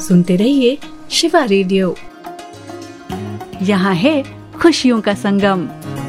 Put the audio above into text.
सुनते रहिए शिवा रेडियो। यहाँ है खुशियों का संगम।